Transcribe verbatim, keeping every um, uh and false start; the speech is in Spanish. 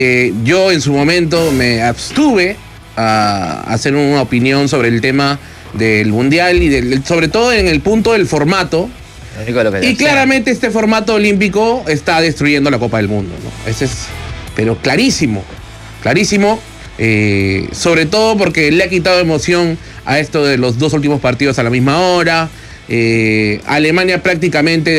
Eh, yo en su momento me abstuve a hacer una opinión sobre el tema del mundial y del, sobre todo en el punto del formato. Y claramente este formato olímpico está destruyendo la Copa del Mundo, ¿no? Ese es, pero clarísimo, clarísimo, eh, sobre todo porque le ha quitado emoción a esto de los dos últimos partidos a la misma hora. Eh, Alemania prácticamente